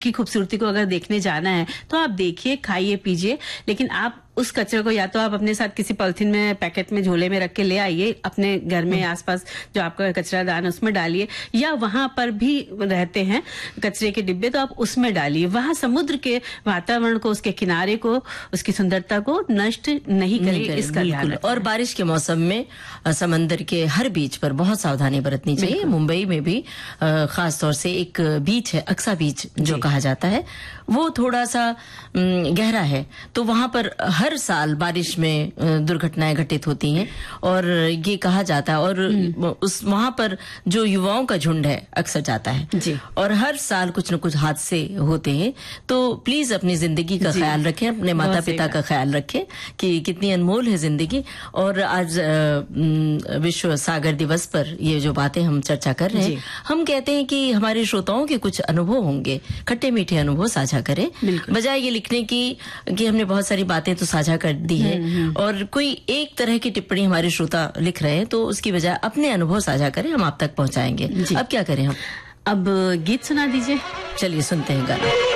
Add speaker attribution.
Speaker 1: की खूबसूरती को अगर देखने जाना है तो आप देखिए, खाइए, पीजिए, लेकिन आप उस कचरे को या तो आप अपने साथ किसी पॉलिथीन में, पैकेट में, झोले में रख के ले आइए, अपने घर में आसपास जो आपका कचरा दान उसमें डालिए, या वहां पर भी रहते हैं कचरे के डिब्बे तो आप उसमें डालिए। वहां समुद्र के वातावरण को, उसके किनारे को, उसकी सुंदरता को नष्ट नहीं करिए, इसका ध्यान रखें।
Speaker 2: और बारिश के मौसम में समंदर के हर बीच पर बहुत सावधानी बरतनी चाहिए। मुंबई में भी खास तौर से एक बीच है, अक्सा बीच जो कहा जाता है, वो थोड़ा सा गहरा है, तो वहां पर हर साल बारिश में दुर्घटनाएं घटित होती हैं और ये कहा जाता है, और उस वहां पर जो युवाओं का झुंड है अक्सर जाता है
Speaker 1: जी।
Speaker 2: और हर साल कुछ न कुछ हादसे होते हैं। तो प्लीज अपनी जिंदगी का ख्याल रखें, अपने माता पिता का ख्याल रखें कि कितनी अनमोल है जिंदगी। और आज विश्व सागर दिवस पर ये जो बातें हम चर्चा कर रहे हैं, हम कहते हैं कि हमारे श्रोताओं के कुछ अनुभव होंगे, खट्टे मीठे अनुभव साझा करें, बजाय ये लिखने की कि हमने बहुत सारी बातें तो साझा कर दी है और कोई एक तरह की टिप्पणी हमारे श्रोता लिख रहे हैं, तो उसकी बजाय अपने अनुभव साझा करें, हम आप तक पहुंचाएंगे। अब क्या करें हम?
Speaker 1: अब गीत सुना दीजिए।
Speaker 2: चलिए सुनते हैं गाना।